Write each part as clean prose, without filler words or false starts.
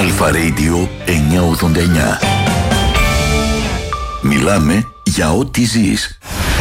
Αλφα Radio 989. Μιλάμε για ό,τι ζεις.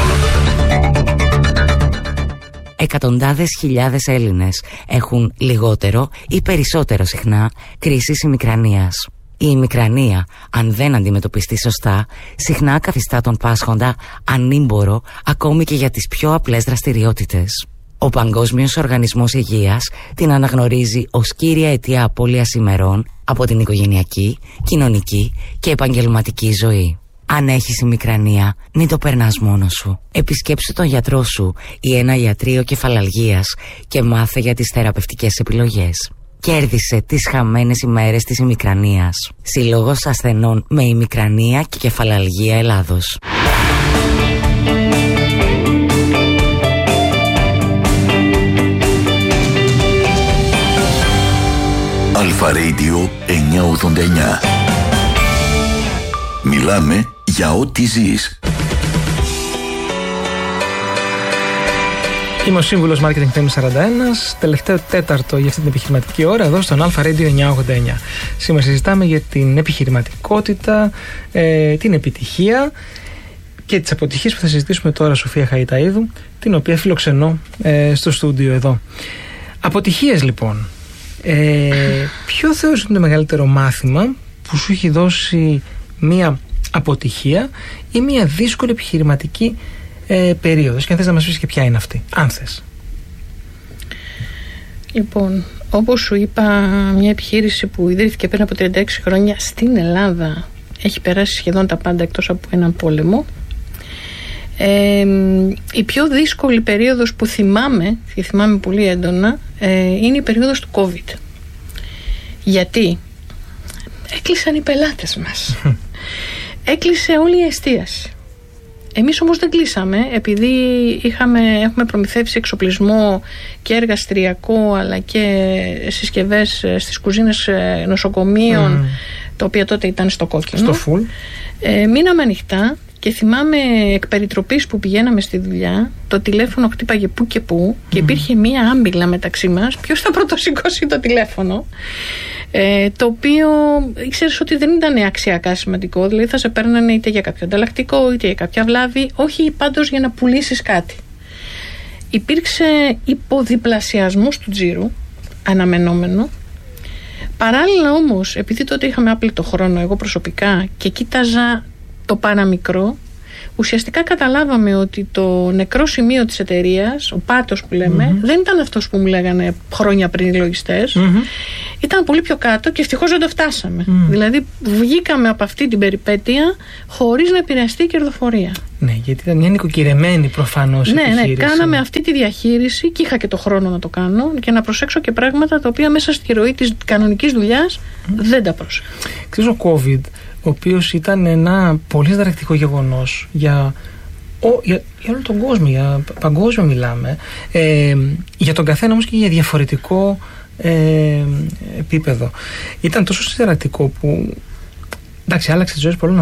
Εκατοντάδες χιλιάδες Έλληνες έχουν λιγότερο ή περισσότερο συχνά κρίσεις ημικρανίας. Η ημικρανία, αν δεν αντιμετωπιστεί σωστά, συχνά καθιστά τον πάσχοντα ανήμπορο ακόμη και για τις πιο απλές δραστηριότητες. Ο Παγκόσμιος Οργανισμός Υγείας την αναγνωρίζει ως κύρια αιτία απώλειας ημερών από την οικογενειακή, κοινωνική και επαγγελματική ζωή. Αν έχεις ημικρανία, μην το περνάς μόνος σου. Επισκέψου τον γιατρό σου ή ένα ιατρείο κεφαλαλγίας και μάθε για τις θεραπευτικές επιλογές. Κέρδισε τις χαμένες ημέρες της ημικρανίας. Σύλλογος Ασθενών με Ημικρανία και Κεφαλαλγία Ελλάδος. Αλφα Radio 989. Μιλάμε για ό,τι ζεις. Είμαι ο σύμβουλος Marketing Theme 41, τελευταίο τέταρτο για αυτή την επιχειρηματική ώρα εδώ στον Αλφα Radio 989. Σήμερα συζητάμε για την επιχειρηματικότητα, την επιτυχία και τις αποτυχίες που θα συζητήσουμε τώρα, Σοφία Χαϊταΐδου, την οποία φιλοξενώ στο στούντιο εδώ. Αποτυχίες λοιπόν. Ποιο θεωρείς είναι το μεγαλύτερο μάθημα που σου έχει δώσει μία αποτυχία ή μία δύσκολη επιχειρηματική περίοδος, και αν θες να μας πεις και ποια είναι αυτή, αν θες. Λοιπόν, όπως σου είπα, μια επιχείρηση που ιδρύθηκε πριν από 36 χρόνια στην Ελλάδα έχει περάσει σχεδόν τα πάντα εκτός από έναν πόλεμο. Η πιο δύσκολη περίοδος που θυμάμαι, και θυμάμαι πολύ έντονα, είναι η περίοδος του COVID. Γιατί έκλεισαν οι πελάτες μας. Έκλεισε όλη η εστίαση. Εμείς όμως δεν κλείσαμε, επειδή έχουμε προμηθεύσει εξοπλισμό και εργαστηριακό, αλλά και συσκευές στις κουζίνες νοσοκομείων, τα οποία τότε ήταν στο κόκκινο. Στο full. Μείναμε ανοιχτά και θυμάμαι εκ περιτροπής που πηγαίναμε στη δουλειά, το τηλέφωνο χτύπαγε που και που και υπήρχε μία άμπιλα μεταξύ μας, ποιος θα πρωτοσηκώσει το τηλέφωνο. Το οποίο ήξερες ότι δεν ήταν αξιακά σημαντικό, δηλαδή θα σε παίρνανε είτε για κάποιο ανταλλακτικό είτε για κάποια βλάβη, όχι πάντως για να πουλήσεις κάτι. Υπήρξε υποδιπλασιασμός του τζίρου, αναμενόμενο. Παράλληλα όμως, επειδή τότε είχαμε άπλητο χρόνο εγώ προσωπικά και κοίταζα το παραμικρό, ουσιαστικά καταλάβαμε ότι το νεκρό σημείο της εταιρείας, ο πάτος που λέμε, δεν ήταν αυτός που μου λέγανε χρόνια πριν οι λογιστές. Ήταν πολύ πιο κάτω και ευτυχώς δεν το φτάσαμε. Δηλαδή βγήκαμε από αυτή την περιπέτεια χωρίς να επηρεαστεί η κερδοφορία. Ναι, γιατί ήταν μια νοικοκυρεμένη προφανώς επιχείρηση. Ναι, κάναμε αυτή τη διαχείριση και είχα και το χρόνο να το κάνω και να προσέξω και πράγματα τα οποία μέσα στη ροή της κανονικής δουλειάς δεν τα πρόσεχα. Ξέρεις, ο COVID, ο οποίος ήταν ένα πολύ συνταρακτικό γεγονός για όλο τον κόσμο, για παγκόσμιο μιλάμε, για τον καθένα όμως και για διαφορετικό επίπεδο. Ήταν τόσο συνταρακτικό που, εντάξει, άλλαξε τις ζωές πολλών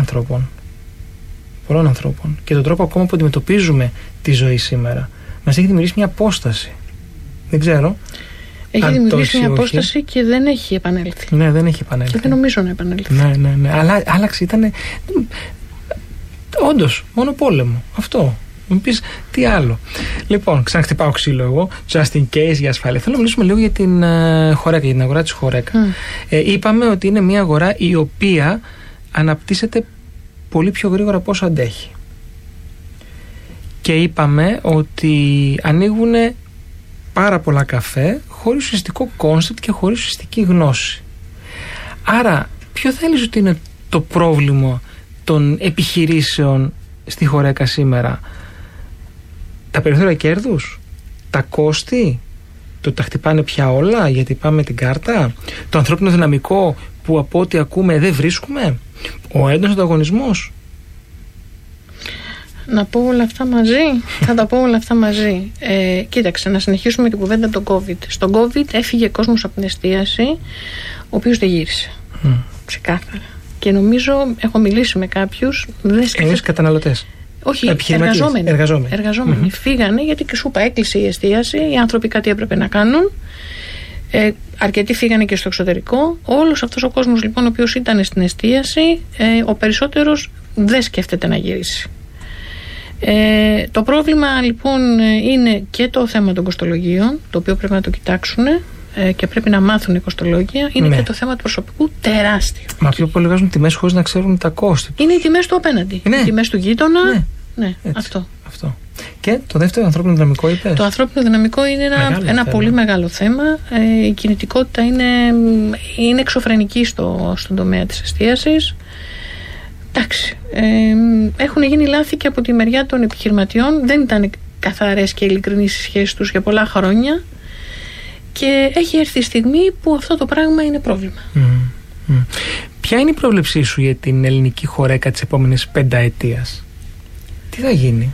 ανθρώπων και τον τρόπο ακόμα που αντιμετωπίζουμε τη ζωή σήμερα. Μας έχει δημιουργήσει μια απόσταση. Δεν ξέρω. Έχει δημιουργήσει μια απόσταση και δεν έχει επανέλθει. Ναι, δεν έχει επανέλθει. Και δεν νομίζω να επανέλθει. Ναι. Αλλά άλλαξε, ήταν. Όντως, μόνο πόλεμο. Αυτό. Μου πεις τι άλλο. Λοιπόν, ξαναχτυπάω ξύλο εγώ, just in case, για ασφάλεια. Θέλω να μιλήσουμε λίγο για την Χορέκα, για την αγορά της Χορέκα. Είπαμε ότι είναι μια αγορά η οποία αναπτύσσεται πολύ πιο γρήγορα από όσο αντέχει. Και είπαμε ότι ανοίγουν πάρα πολλά καφέ χωρίς ουσιαστικό κόνσεπτ και χωρίς ουσιαστική γνώση. Άρα, ποιο θα έλεγες ότι είναι το πρόβλημα των επιχειρήσεων στη Χορέκα σήμερα? Τα περιθώρια κέρδους, τα κόστη, το τα χτυπάνε πια όλα γιατί πάμε την κάρτα, το ανθρώπινο δυναμικό που από ό,τι ακούμε δεν βρίσκουμε, ο έντονος ανταγωνισμός? Να πω όλα αυτά μαζί. Θα τα πω όλα αυτά μαζί. Κοίταξε, να συνεχίσουμε την κουβέντα από τον COVID. Στον COVID έφυγε κόσμος από την εστίαση, ο οποίος δεν γύρισε. Ξεκάθαρα. Και νομίζω, έχω μιλήσει με κάποιους. Εμείς καταναλωτές. Όχι, εργαζόμενοι. Φύγανε γιατί σου είπα, έκλεισε η εστίαση, οι άνθρωποι κάτι έπρεπε να κάνουν. Αρκετοί φύγανε και στο εξωτερικό. Όλος αυτός ο κόσμος λοιπόν, ο οποίος ήταν στην εστίαση, ο περισσότερος δεν σκέφτεται να γυρίσει. Το πρόβλημα λοιπόν είναι και το θέμα των κοστολογίων, το οποίο πρέπει να το κοιτάξουν και πρέπει να μάθουν οι κοστολόγια. Είναι και το θέμα του προσωπικού τεράστιο. Μα πιο πολύ βγάζουν τιμές χωρίς να ξέρουν τα κόστη. Είναι οι τιμές του απέναντι. Οι τιμές του γείτονα. Ναι, αυτό. Και το δεύτερο, ανθρώπινο δυναμικό, είπες. Το ανθρώπινο δυναμικό είναι ένα πολύ μεγάλο θέμα. Η κινητικότητα είναι εξωφρενική στον τομέα της εστίασης. Εντάξει, έχουν γίνει λάθη και από τη μεριά των επιχειρηματιών. Δεν ήταν καθαρές και ειλικρινείς οι σχέσεις τους για πολλά χρόνια. Και έχει έρθει η στιγμή που αυτό το πράγμα είναι πρόβλημα. Ποια είναι η πρόβλεψή σου για την ελληνική χορέκα της επόμενης 5 ετίας? Τι θα γίνει?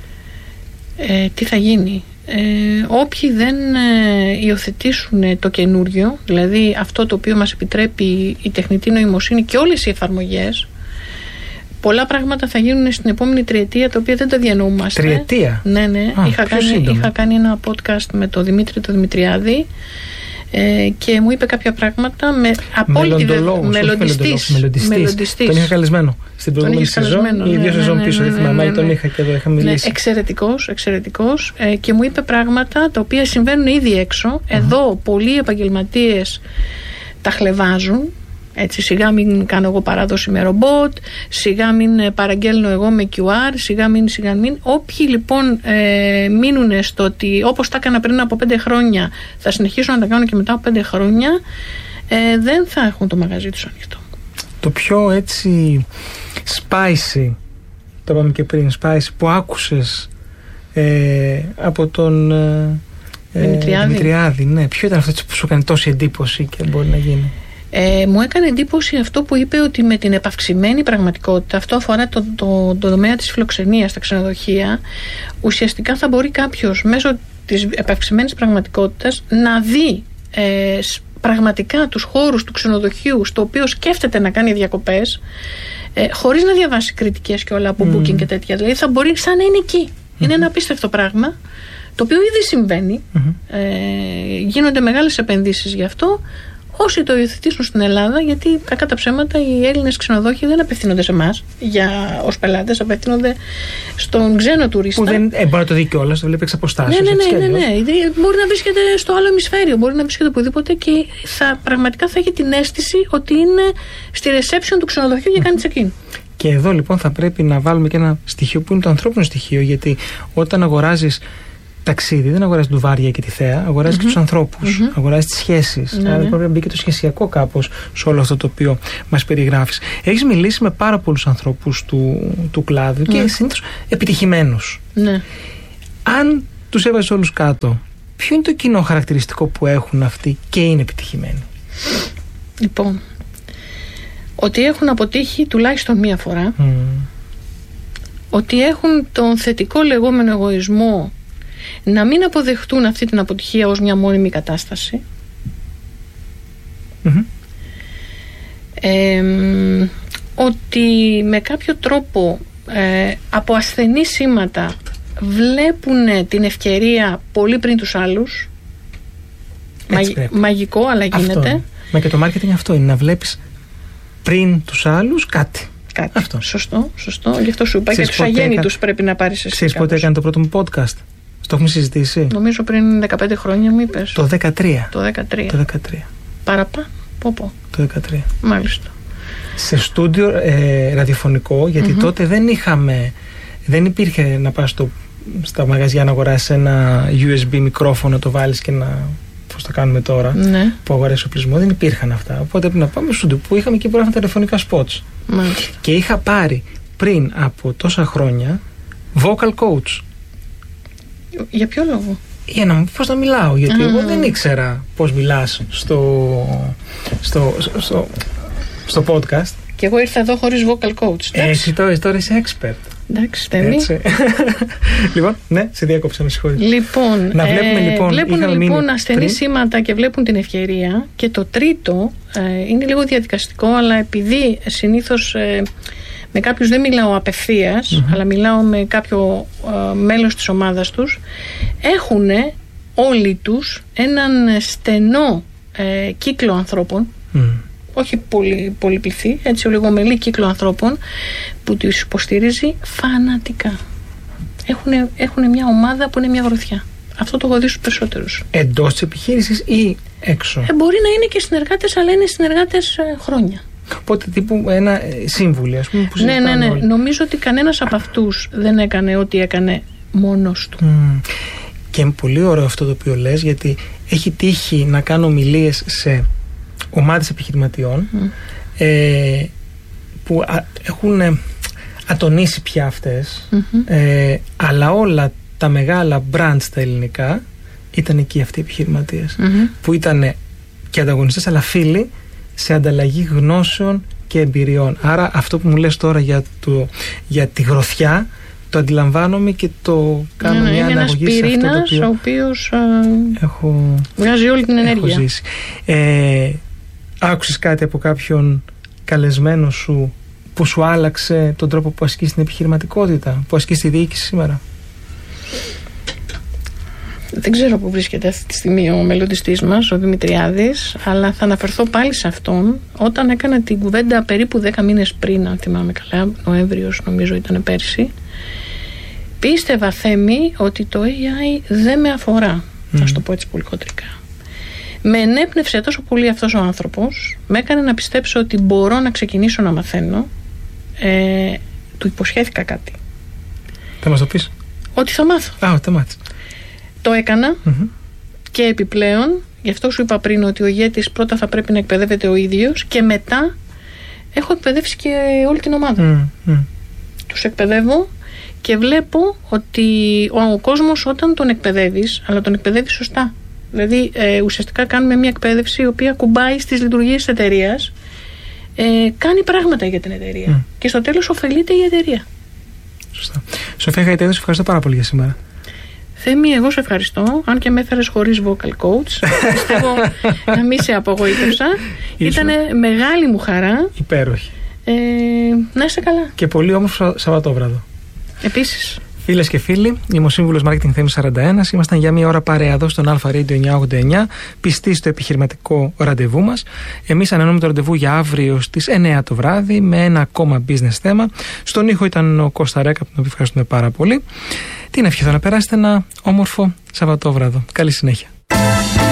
Τι θα γίνει? Όποιοι δεν υιοθετήσουν το καινούριο, δηλαδή αυτό το οποίο μας επιτρέπει η τεχνητή νοημοσύνη και όλες οι εφαρμογές, πολλά πράγματα θα γίνουν στην επόμενη τριετία, τα οποία δεν τα διανοούμαστε. Τριετία? Ναι. Είχα κάνει ένα podcast με τον Δημήτρη τον Δημητριάδη και μου είπε κάποια πράγματα με απόλυτη μελλοντιστής. Τον είχα καλεσμένο στην προηγούμενη σεζόν, η 2 σεζόν πίσω, δεν θυμάμαι, τον είχα και εδώ είχα μιλήσει. Εξαιρετικός και μου είπε πράγματα τα οποία συμβαίνουν ήδη έξω. Εδώ πολλοί επαγγελματίες τα χλεβάζουν. Έτσι, σιγά μην κάνω εγώ παράδοση με ρομπότ, σιγά μην παραγγέλνω εγώ με QR, σιγά μην. Όποιοι λοιπόν μείνουν στο ότι όπως τα έκανα πριν από 5 χρόνια θα συνεχίσω να τα κάνω και μετά από 5 χρόνια, δεν θα έχουν το μαγαζί τους ανοιχτό. Το πιο έτσι spicy, το είπαμε και πριν, spicy που άκουσες από τον Δημητριάδη, ναι, ποιο ήταν αυτό που σου έκανε τόση εντύπωση και μπορεί να γίνει? Μου έκανε εντύπωση αυτό που είπε, ότι με την επαυξημένη πραγματικότητα, αυτό αφορά το τομέα της φιλοξενίας στα ξενοδοχεία, ουσιαστικά θα μπορεί κάποιος μέσω της επαυξημένης πραγματικότητας να δει πραγματικά τους χώρους του ξενοδοχείου στο οποίο σκέφτεται να κάνει διακοπές, χωρίς να διαβάσει κριτικές και όλα από booking και τέτοια. Δηλαδή θα μπορεί σαν να είναι εκεί. Είναι ένα απίστευτο πράγμα, το οποίο ήδη συμβαίνει. Γίνονται μεγάλες επενδύσεις γι' αυτό. Όσοι το υιοθετήσουν στην Ελλάδα, γιατί κακά τα ψέματα οι Έλληνες ξενοδόχοι δεν απευθύνονται σε εμάς ως πελάτες, απευθύνονται στον ξένο τουρίστα. Που δεν μπορεί να το δει κιόλας, το βλέπει εξ αποστάσεως. Ναι. Μπορεί να βρίσκεται στο άλλο ημισφαίριο, μπορεί να βρίσκεται οπουδήποτε και πραγματικά θα έχει την αίσθηση ότι είναι στη reception του ξενοδοχείου και κάνει check-in. Και εδώ λοιπόν θα πρέπει να βάλουμε και ένα στοιχείο που είναι το ανθρώπινο στοιχείο, γιατί όταν αγοράζεις ταξίδι, δεν αγοράζει ντουβάρια και τη θέα, αγοράζει και τους ανθρώπους, αγοράζει τις σχέσεις. Άρα πρέπει να μπει και το σχεσιακό κάπως σε όλο αυτό το οποίο μας περιγράφεις. Έχεις μιλήσει με πάρα πολλούς ανθρώπους του κλάδου και συνήθως επιτυχημένους. Αν τους έβαζες όλους κάτω, ποιο είναι το κοινό χαρακτηριστικό που έχουν αυτοί και είναι επιτυχημένοι? Λοιπόν, ότι έχουν αποτύχει τουλάχιστον μία φορά, ότι έχουν τον θετικό λεγόμενο εγωισμό να μην αποδεχτούν αυτή την αποτυχία ως μια μόνιμη κατάσταση, ότι με κάποιο τρόπο από ασθενή σήματα βλέπουν την ευκαιρία πολύ πριν τους άλλους. Μαγικό, αλλά γίνεται. Μα και το marketing αυτό είναι, να βλέπεις πριν τους άλλους κάτι. Αυτό. Σωστό. Γι' αυτό σου είπα, για τους αγέννητους πρέπει να πάρεις εσύ. Ξέρεις πότε έκανε το πρώτο μου podcast? Το έχουμε συζητήσει. Νομίζω πριν 15 χρόνια μου είπες. Το 13. Το 13. Παραπάνω. Το 13. Μάλιστα. Σε στούντιο ραδιοφωνικό, γιατί τότε δεν υπήρχε να πας στα μαγαζιά να αγοράσεις ένα USB μικρόφωνο, το βάλεις και να... πώς το κάνουμε τώρα, που αγοράζει οπλισμό, δεν υπήρχαν αυτά. Οπότε πρέπει να πάμε στο στούντιο που είχαμε και πολλά τηλεφωνικά spots. Μάλιστα. Και είχα πάρει πριν από τόσα χρόνια vocal coach. Για ποιο λόγο? Για να μου πει πώς να μιλάω, γιατί εγώ δεν ήξερα πώς μιλάς στο podcast. Και εγώ ήρθα εδώ χωρίς vocal coach. Εσύ τώρα είσαι expert. Εντάξει, στέλνει. Λοιπόν, ναι, σε διάκοψα, με συγχωρείτε. Λοιπόν, να βλέπουν λοιπόν ασθενή σήματα και βλέπουν την ευκαιρία. Και το τρίτο είναι λίγο διαδικαστικό, αλλά επειδή συνήθως με κάποιους δεν μιλάω απευθείας, αλλά μιλάω με κάποιο μέλος της ομάδας τους, έχουν όλοι τους έναν στενό κύκλο ανθρώπων, όχι πολυπληθή, έτσι ολιγομελή κύκλο ανθρώπων που τους υποστηρίζει φανατικά. Έχουν μια ομάδα που είναι μια γροθιά. Αυτό το έχω δει στους περισσότερους. Εντός της επιχείρησης ή έξω? Μπορεί να είναι και συνεργάτες, αλλά είναι συνεργάτες χρόνια. Οπότε τύπου ένα σύμβουλο, ας πούμε, που συζητάνε. Ναι. Όλοι. Νομίζω ότι κανένας από αυτούς δεν έκανε ό,τι έκανε μόνος του. Και είναι πολύ ωραίο αυτό το οποίο λες, γιατί έχει τύχει να κάνω ομιλίες σε ομάδες επιχειρηματιών που έχουν ατονίσει πια αυτές, αλλά όλα τα μεγάλα brands στα ελληνικά ήταν εκεί αυτοί οι επιχειρηματίες, που ήταν και ανταγωνιστές αλλά φίλοι σε ανταλλαγή γνώσεων και εμπειριών. Άρα αυτό που μου λες τώρα για τη γροθιά το αντιλαμβάνομαι και το κάνω μια αναγωγή σε αυτό το οποίο ο οποίος έχω βγάζει όλη την ενέργεια. Ζήσει. Άκουσες κάτι από κάποιον καλεσμένο σου που σου άλλαξε τον τρόπο που ασκείς την επιχειρηματικότητα, που ασκείς τη διοίκηση σήμερα? Δεν ξέρω που βρίσκεται αυτή τη στιγμή ο μελλοντιστής μας, ο Δημητριάδης, αλλά θα αναφερθώ πάλι σε αυτόν. Όταν έκανα την κουβέντα περίπου 10 μήνες πριν, αν θυμάμαι καλά, Νοέμβριος νομίζω ήταν πέρσι, πίστευα, Θέμη, ότι το AI δεν με αφορά, να σου το πω έτσι πολύ χοντρικά. Με ενέπνευσε τόσο πολύ αυτός ο άνθρωπος, με έκανε να πιστέψω ότι μπορώ να ξεκινήσω να μαθαίνω. Του υποσχέθηκα κάτι. Θα μας το πεις? Ότι θα μάθω. Το μάθεις. Το έκανα και επιπλέον, γι' αυτό σου είπα πριν ότι ο ηγέτης πρώτα θα πρέπει να εκπαιδεύεται ο ίδιος και μετά έχω εκπαιδεύσει και όλη την ομάδα. Τους εκπαιδεύω και βλέπω ότι ο κόσμος όταν τον εκπαιδεύεις, αλλά τον εκπαιδεύεις σωστά. Δηλαδή ουσιαστικά κάνουμε μια εκπαίδευση η οποία κουμπάει στις λειτουργίες της εταιρείας, κάνει πράγματα για την εταιρεία και στο τέλος ωφελείται η εταιρεία. Σωστά. Σοφία Χαϊτέδου, σε ευχαριστώ πάρα πολύ για σήμερα. Θέμη, εγώ σε ευχαριστώ. Αν και με έφερες χωρίς vocal coach, πιστεύω να μην σε απογοήτευσα. Ήταν μεγάλη μου χαρά. Υπέροχη. Να είσαι καλά. Και πολύ όμορφο Σαββατόβραδο. Επίσης. Φίλες και φίλοι, είμαι ο σύμβουλος Marketing Θέμης 41. Ήμασταν για μία ώρα παρέα εδώ στον Αλφα Radio 989, πιστοί στο επιχειρηματικό ραντεβού μας. Εμείς ανανεώνουμε το ραντεβού για αύριο στις 9 το βράδυ με ένα ακόμα business θέμα. Στον ήχο ήταν ο Κώστα Ρέκα, τον οποίο ευχαριστούμε πάρα πολύ. Τι να ευχηθώ, να περάσετε ένα όμορφο Σαββατόβραδο. Καλή συνέχεια.